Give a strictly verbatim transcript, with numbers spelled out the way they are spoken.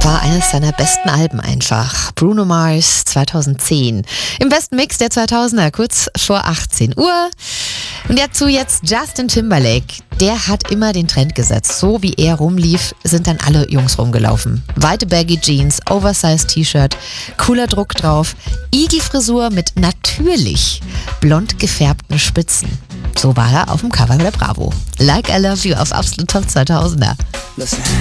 war eines seiner besten Alben einfach. Bruno Mars zweitausendzehn. Im besten Mix der zweitausender, kurz vor achtzehn Uhr. Und dazu jetzt Justin Timberlake. Der hat immer den Trend gesetzt. So wie er rumlief, sind dann alle Jungs rumgelaufen. Weite Baggy Jeans, Oversized T-Shirt, cooler Druck drauf, Igelfrisur mit natürlich blond gefärbten Spitzen. So war er auf dem Cover der Bravo. Like I Love You auf Absolut Top zweitausender. Listen.